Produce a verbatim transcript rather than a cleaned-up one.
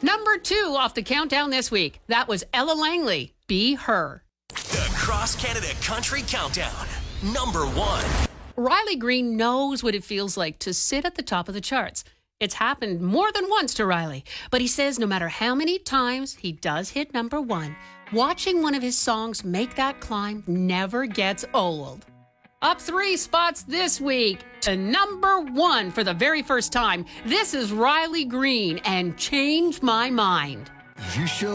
Number two off the countdown this week. That was Ella Langley, Be Her. The Cross Canada Country Countdown. Number one. Riley Green knows what it feels like to sit at the top of the charts. It's happened more than once to Riley, but he says no matter how many times he does hit number one, watching one of his songs make that climb never gets old. Up three spots this week to number one for the very first time. This is Riley Green and Change My Mind. You show